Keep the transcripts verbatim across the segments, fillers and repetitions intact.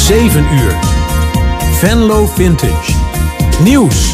zeven uur. Venlo Vintage. Nieuws.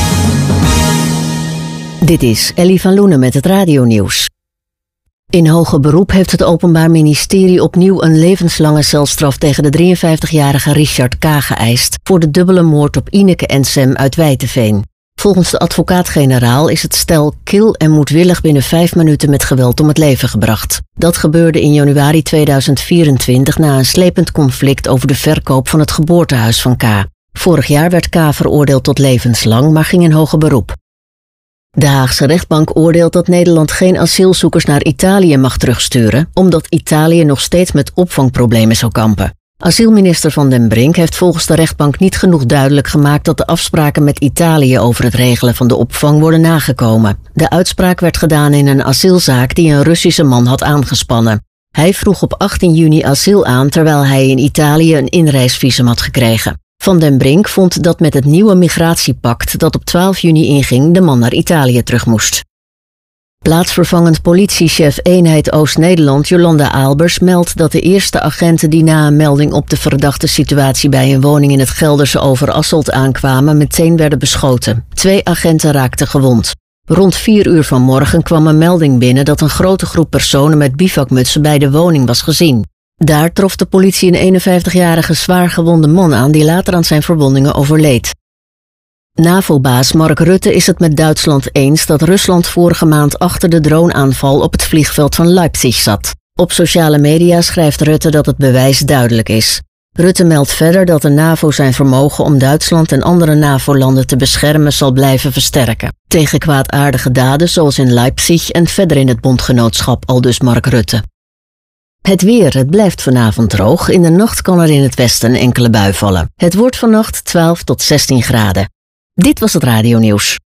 Dit is Ellie van Loenen met het radionieuws. In hoger beroep heeft het Openbaar Ministerie opnieuw een levenslange celstraf tegen de drieënvijftigjarige Richard K. geëist voor de dubbele moord op Ineke en Sem uit Wijteveen. Volgens de advocaat-generaal is het stel kil en moedwillig binnen vijf minuten met geweld om het leven gebracht. Dat gebeurde in januari tweeduizend vierentwintig na een slepend conflict over de verkoop van het geboortehuis van K. Vorig jaar werd K. veroordeeld tot levenslang, maar ging in hoger beroep. De Haagse rechtbank oordeelt dat Nederland geen asielzoekers naar Italië mag terugsturen, omdat Italië nog steeds met opvangproblemen zou kampen. Asielminister Van den Brink heeft volgens de rechtbank niet genoeg duidelijk gemaakt dat de afspraken met Italië over het regelen van de opvang worden nagekomen. De uitspraak werd gedaan in een asielzaak die een Russische man had aangespannen. Hij vroeg op achttien juni asiel aan terwijl hij in Italië een inreisvisum had gekregen. Van den Brink vond dat met het nieuwe migratiepact dat op twaalf juni inging de man naar Italië terug moest. Plaatsvervangend politiechef eenheid Oost-Nederland Jolanda Aalbers meldt dat de eerste agenten die na een melding op de verdachte situatie bij een woning in het Gelderse Overasselt aankwamen meteen werden beschoten. Twee agenten raakten gewond. Rond vier uur vanmorgen kwam een melding binnen dat een grote groep personen met bivakmutsen bij de woning was gezien. Daar trof de politie een eenenvijftigjarige zwaar gewonde man aan die later aan zijn verwondingen overleed. NAVO-baas Mark Rutte is het met Duitsland eens dat Rusland vorige maand achter de droneaanval op het vliegveld van Leipzig zat. Op sociale media schrijft Rutte dat het bewijs duidelijk is. Rutte meldt verder dat de NAVO zijn vermogen om Duitsland en andere NAVO-landen te beschermen zal blijven versterken. Tegen kwaadaardige daden zoals in Leipzig en verder in het bondgenootschap, aldus Mark Rutte. Het weer, het blijft vanavond droog. In de nacht kan er in het westen een enkele bui vallen. Het wordt vannacht twaalf tot zestien graden. Dit was het radionieuws.